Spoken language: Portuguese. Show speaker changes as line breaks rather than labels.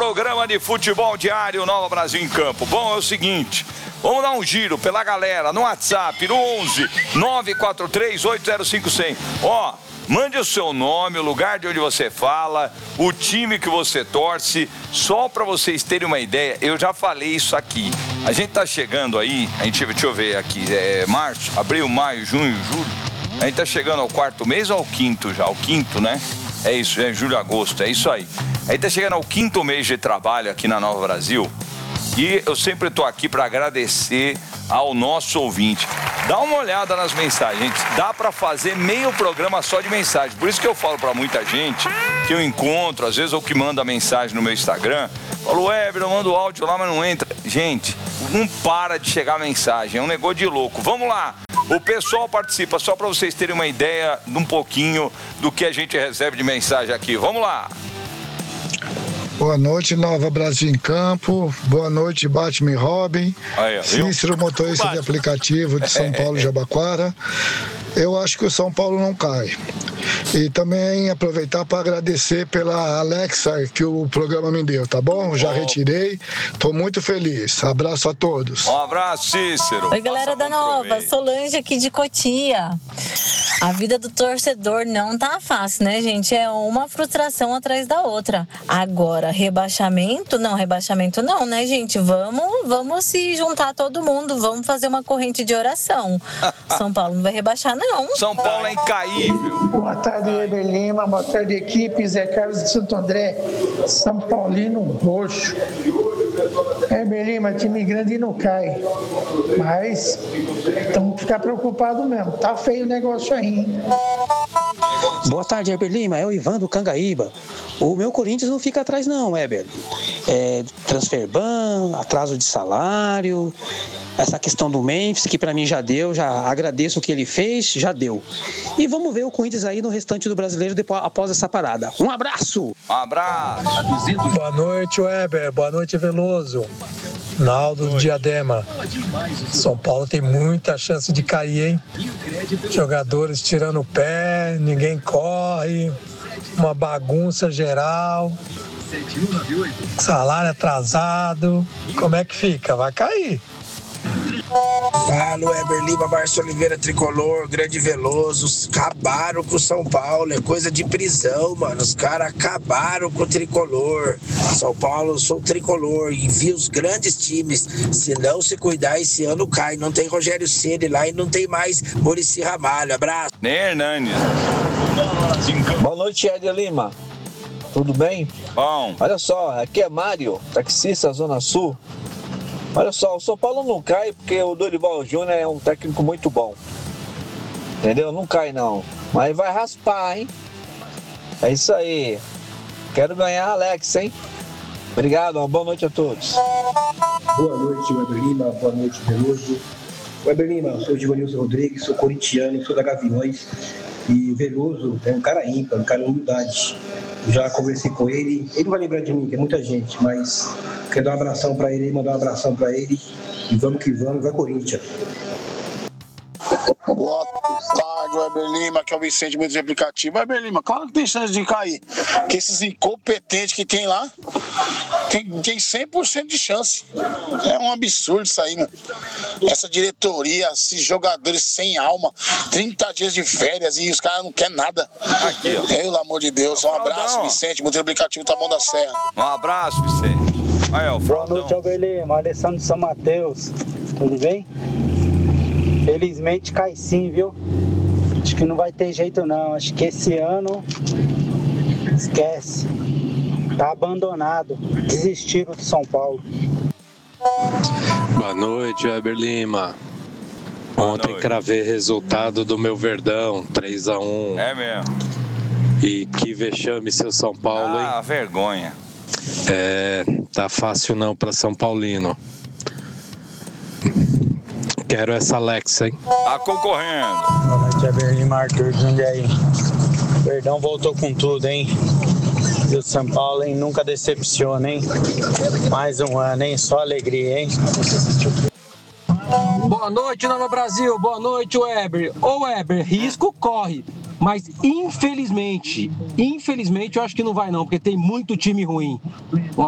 Programa de futebol diário Nova Brasil em Campo. Bom, é o seguinte, vamos dar um giro pela galera no WhatsApp, no 11 943 805 100. Ó, mande o seu nome, o lugar de onde você fala, o time que você torce, só para vocês terem uma ideia. Eu já falei isso aqui. A gente tá chegando aí, deixa eu ver aqui, março, abril, maio, junho, julho. A gente tá chegando ao quarto mês ou ao quinto já? Ao quinto, né? É isso, julho, agosto, é isso aí. A gente tá chegando ao quinto mês de trabalho aqui na Nova Brasil. E eu sempre tô aqui para agradecer ao nosso ouvinte. Dá uma olhada nas mensagens, dá para fazer meio programa só de mensagem. Por isso que eu falo para muita gente que eu encontro, às vezes, ou que manda mensagem no meu Instagram, falo, Weber, eu mando áudio lá, mas não entra. Gente, não para de chegar mensagem, é um negócio de louco. Vamos lá, o pessoal participa, só para vocês terem uma ideia de um pouquinho do que a gente recebe de mensagem aqui. Vamos lá.
Boa noite, Nova Brasil em Campo. Boa noite, Batman e Robin.
Aí,
Cícero, motorista de aplicativo de São Paulo, Jabaquara. Eu acho que o São Paulo não cai. E também aproveitar para agradecer pela Alexa que o programa me deu, tá bom? Já retirei. Tô muito feliz. Abraço a todos.
Um abraço, Cícero.
Oi, galera da Nova. Solange aqui de Cotia. A vida do torcedor não tá fácil, né, gente? É uma frustração atrás da outra. Agora, rebaixamento não, né, gente? Vamos se juntar todo mundo, vamos fazer uma corrente de oração. São Paulo não vai rebaixar, não.
São Paulo é incaível.
Boa tarde, Weber Lima. Boa tarde, equipe. Zé Carlos de Santo André. São Paulino roxo. Weber Lima, time grande não cai. Mas temos que ficar preocupados mesmo. Tá feio o negócio aí, hein?
Boa tarde, Weber Lima. É o Ivan do Cangaíba. O meu Corinthians não fica atrás não, Weber. Transfer ban, atraso de salário, essa questão do Memphis, que pra mim já deu, já agradeço o que ele fez, já deu. E vamos ver o Corinthians aí no restante do brasileiro depois, após essa parada. Um abraço!
Um abraço!
Boa noite, Weber. Boa noite, Veloso. Naldo do Diadema. São Paulo tem muita chance de cair, hein? Jogadores tirando o pé, ninguém corre, uma bagunça geral, salário atrasado. Como é que fica? Vai cair.
Fala, Weber Lima, Márcio Oliveira, Tricolor, Grande Veloso. Acabaram com o São Paulo, é coisa de prisão, mano. Os caras acabaram com o Tricolor. São Paulo, eu sou Tricolor e vi os grandes times. Se não se cuidar, esse ano cai. Não tem Rogério Ceni lá e não tem mais Muricy Ramalho. Abraço.
Nem Hernani.
Boa noite, Éder Lima. Tudo bem?
Bom.
Olha só, aqui é Mário, taxista Zona Sul. Olha só, o São Paulo não cai porque o Dorival Júnior é um técnico muito bom. Entendeu? Não cai não. Mas vai raspar, hein? É isso aí. Quero ganhar Alex, hein? Obrigado, uma boa noite a todos.
Boa noite, Weber Lima. Boa noite, Veloso. Weber Lima, sou o Givanilson Rodrigues, sou corintiano, sou da Gaviões. E Veloso é um cara ímpar, um cara de humildade. Já conversei com ele, ele vai lembrar de mim, que é muita gente, mas quero dar um abração pra ele, mandar um abração pra ele. E vamos que vamos, vai Corinthians.
Boa tarde, Weber Lima, que é o Vicente do aplicativo. Weber Lima, claro que tem chance de cair, porque esses incompetentes que tem lá tem 100% de chance. É um absurdo isso aí, mano. Essa diretoria, esses jogadores sem alma, 30 dias de férias e os caras não querem nada.
Aqui, ó.
Pelo amor de Deus. Um abraço, Vicente, do aplicativo Taboão da Serra.
Um abraço, Vicente. Aí, ó,
boa noite, Weber Lima. Alessandro de São Mateus. Tudo bem? Felizmente cai sim, viu? Acho que não vai ter jeito não. Acho que esse ano esquece. Tá abandonado. Desistiram do São Paulo.
Boa noite, Weber Lima. Ontem cravei resultado do meu Verdão, 3-1.
É mesmo.
E que vexame, seu São Paulo, hein?
Ah, vergonha.
Tá fácil não pra São Paulino. Quero essa Alexa, hein?
Tá concorrendo.
Boa noite, Weber Lima, Arthur de Jundiaí. Verdão voltou com tudo, hein? E o São Paulo, hein? Nunca decepciona, hein? Mais um ano, hein? Só alegria, hein?
Boa noite, Nova Brasil. Boa noite, Weber. Ô, Weber, risco corre. Mas, infelizmente, eu acho que não vai não, porque tem muito time ruim.